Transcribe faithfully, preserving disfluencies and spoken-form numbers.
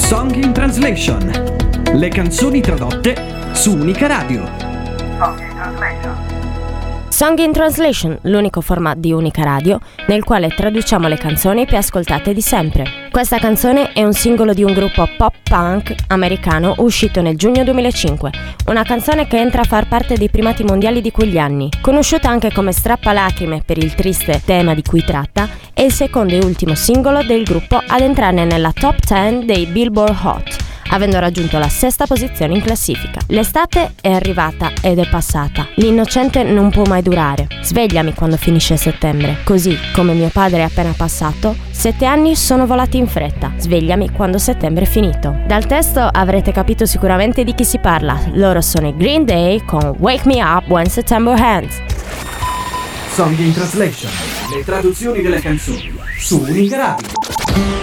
Song in Translation. Le canzoni tradotte su Unica Radio. Song in Translation. Song in Translation, l'unico format di Unica Radio nel quale traduciamo le canzoni più ascoltate di sempre. Questa canzone è un singolo di un gruppo pop punk americano uscito nel giugno duemilacinque, una canzone che entra a far parte dei primati mondiali di quegli anni. Conosciuta anche come Strappalacrime per il triste tema di cui tratta, è il secondo e ultimo singolo del gruppo ad entrare nella top dieci dei Billboard Hot, avendo raggiunto la sesta posizione in classifica. L'estate è arrivata ed è passata. L'innocente non può mai durare. Svegliami quando finisce settembre. Così come mio padre è appena passato, sette anni sono volati in fretta. Svegliami quando settembre è finito. Dal testo avrete capito sicuramente di chi si parla. Loro sono i Green Day con Wake Me Up When September Ends. Song in Translation. Le traduzioni delle canzoni su Unica Radio.